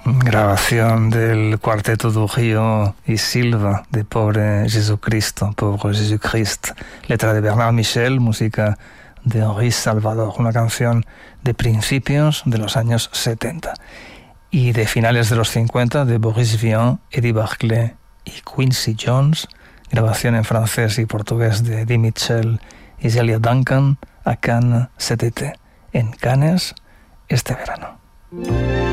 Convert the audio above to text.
Grabación del cuarteto Trujillo y Silva de Pobre Jesucristo, Pobre Jesucristo. Letra de Bernard Michel, música de Henri Salvador, una canción de principios de los años 70 y de finales de los 50 de Boris Vian, Eddie Barclay y Quincy Jones, grabación en francés y portugués de Eddie Mitchell y Celia Duncan a Cannes cet été, en Cannes este verano.